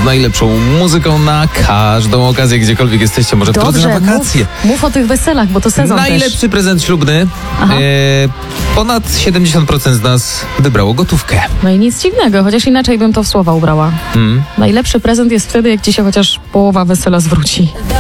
z najlepszą muzyką na każdą okazję, gdziekolwiek jesteście, może w drodze na wakacje. Mów o tych weselach, bo to sezon Najlepszy też. prezent ślubny. Ponad 70% z nas wybrało gotówkę. No i nic dziwnego, chociaż inaczej bym to w słowa ubrała. Najlepszy prezent jest wtedy, jak ci się chociaż połowa wesela zwróci.